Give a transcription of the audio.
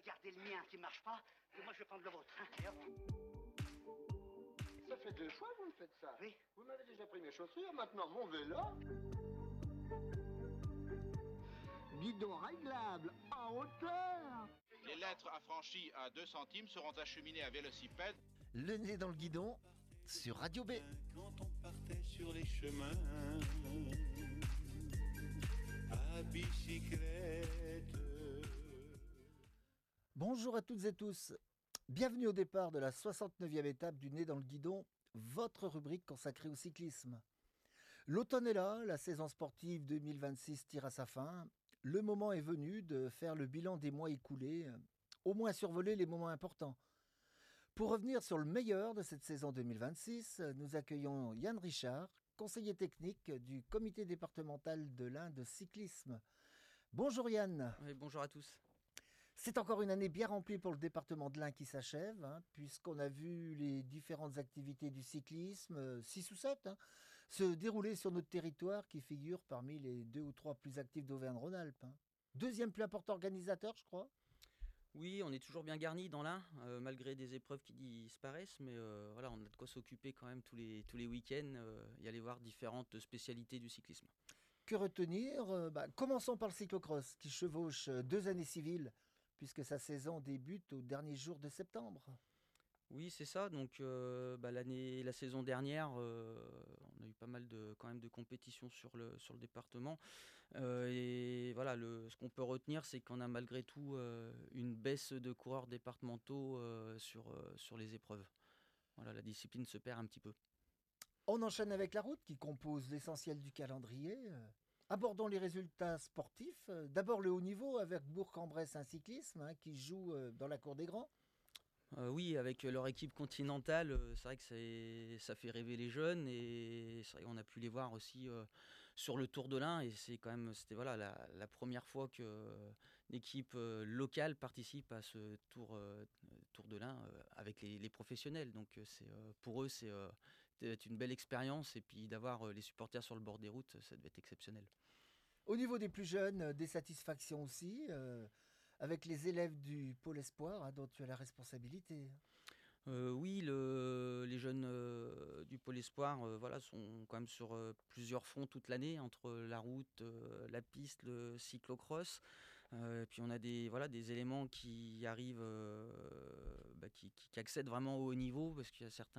allez garder le mien qui marche pas, et moi je vais prendre le vôtre. Hein. Et hop. Ça fait 2 fois que vous me faites ça. Oui. Vous m'avez déjà pris mes chaussures, maintenant mon vélo. Guidon réglable, en hauteur. Les lettres affranchies à 2 centimes seront acheminées à Vélocipède. Le nez dans le guidon sur Radio B. Quand on partait sur les chemins à bicyclette. Bonjour à toutes et tous. Bienvenue au départ de la 69e étape du nez dans le guidon, votre rubrique consacrée au cyclisme. L'automne est là, la saison sportive 2026 tire à sa fin. Le moment est venu de faire le bilan des mois écoulés, au moins survoler les moments importants. Pour revenir sur le meilleur de cette saison 2026, nous accueillons Yann Richard, conseiller technique du comité départemental de l'Ain de cyclisme. Bonjour Yann. Oui, bonjour à tous. C'est encore une année bien remplie pour le département de l'Ain qui s'achève, puisqu'on a vu les différentes activités du cyclisme, 6 ou 7, se dérouler sur notre territoire qui figure parmi les 2 ou 3 plus actifs d'Auvergne-Rhône-Alpes. Deuxième plus important organisateur, je crois. Oui, on est toujours bien garni dans l'Ain, malgré des épreuves qui disparaissent, mais voilà, on a de quoi s'occuper quand même tous les week-ends et aller voir différentes spécialités du cyclisme. Que retenir Commençons par le cyclocross, qui chevauche 2 années civiles, puisque sa saison débute au dernier jour de septembre. Oui, c'est ça. Donc, la saison dernière, on a eu pas mal quand même de compétitions sur le département. Et voilà, ce qu'on peut retenir, c'est qu'on a malgré tout une baisse de coureurs départementaux sur les épreuves. Voilà, la discipline se perd un petit peu. On enchaîne avec la route, qui compose l'essentiel du calendrier. Abordons les résultats sportifs. D'abord le haut niveau avec Bourg-en-Bresse un cyclisme qui joue dans la cour des grands. Oui, avec leur équipe continentale, c'est vrai que ça fait rêver les jeunes et c'est vrai qu'on a pu les voir aussi sur le Tour de l'Ain et c'était voilà, la première fois qu'une équipe locale participe à ce Tour de l'Ain avec les professionnels. Donc pour eux, c'était une belle expérience et puis d'avoir les supporters sur le bord des routes, ça devait être exceptionnel. Au niveau des plus jeunes, des satisfactions aussi avec les élèves du Pôle Espoir dont tu as la responsabilité. Oui, les jeunes du Pôle Espoir sont quand même sur plusieurs fronts toute l'année, entre la route, la piste, le cyclocross. Puis on a des éléments qui arrivent, qui accèdent vraiment au haut niveau, parce qu'il y a certains